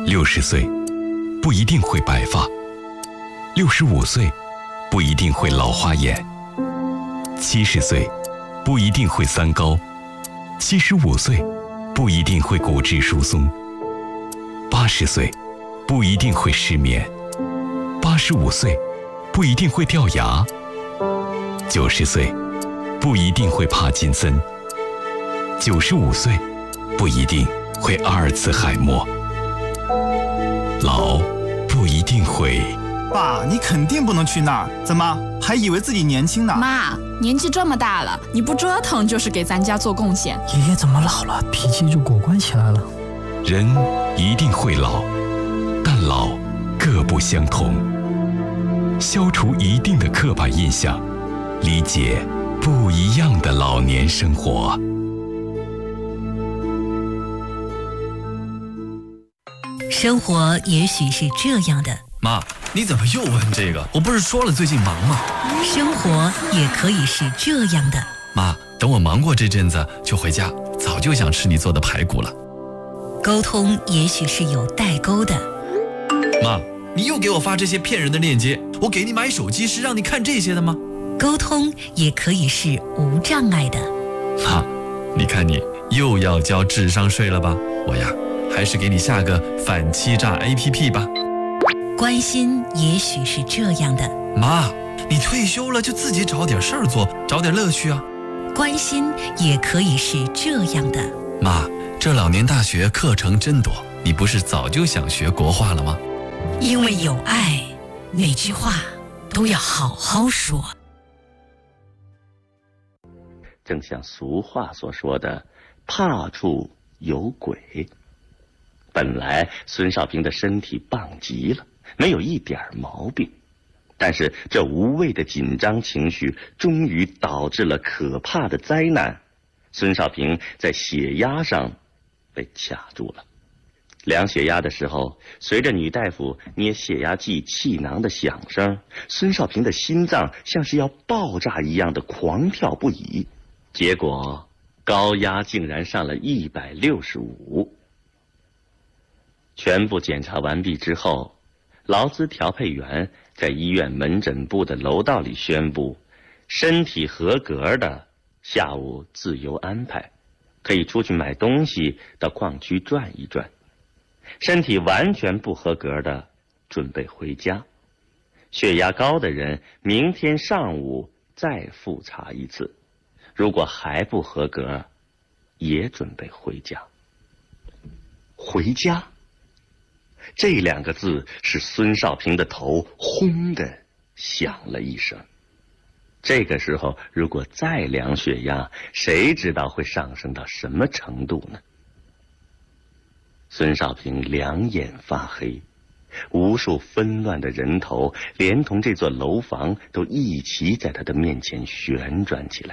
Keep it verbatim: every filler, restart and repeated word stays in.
六十岁不一定会白发，六十五岁不一定会老花眼，七十岁不一定会三高，七十五岁不一定会骨质疏松，八十岁不一定会失眠，八十五岁不一定会掉牙，九十岁不一定会帕金森，九十五岁不一定会阿尔茨海默。老不一定会。 爸，你肯定不能去那儿，怎么还以为自己年轻呢？ 妈，年纪这么大了，你不折腾就是给咱家做贡献。 爷爷怎么老了，脾气就果断起来了？ 人一定会老，但老各不相同。消除一定的刻板印象，理解不一样的老年生活。 生活也许是这样的。 妈，你怎么又问这个？我不是说了最近忙吗？ 生活也可以是这样的。 妈，等我忙过这阵子就回家，早就想吃你做的排骨了。 沟通也许是有代沟的。 妈，你又给我发这些骗人的链接，我给你买手机是让你看这些的吗？ 沟通也可以是无障碍的。 妈，你看你又要交智商税了吧？我呀，还是给你下个反欺诈 A P P 吧。 关心也许是这样的。 妈，你退休了就自己找点事儿做，找点乐趣啊。 关心也可以是这样的。 妈，这老年大学课程真多，你不是早就想学国画了吗？ 因为有爱，哪句话都要好好说。 正像俗话所说的，怕处有鬼。本来孙少平的身体棒极了，没有一点毛病，但是这无谓的紧张情绪终于导致了可怕的灾难。孙少平在血压上被卡住了。量血压的时候，随着女大夫捏血压计气囊的响声，孙少平的心脏像是要爆炸一样的狂跳不已。结果高压竟然上了一百六十五。全部检查完毕之后，劳资调配员在医院门诊部的楼道里宣布，身体合格的下午自由安排，可以出去买东西，到矿区转一转。身体完全不合格的准备回家。血压高的人明天上午再复查一次，如果还不合格，也准备回家。回家这两个字使孙少平的头轰的响了一声。这个时候如果再量血压，谁知道会上升到什么程度呢？孙少平两眼发黑，无数纷乱的人头连同这座楼房都一起在他的面前旋转起来。